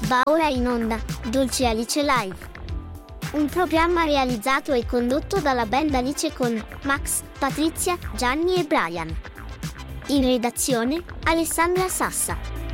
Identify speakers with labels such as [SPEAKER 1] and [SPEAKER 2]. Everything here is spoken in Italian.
[SPEAKER 1] Va ora in onda, Dolce Alice Live. Un programma realizzato e condotto dalla band Alice con Max, Patrizia, Gianni e Brian. In redazione, Alessandra Sassa.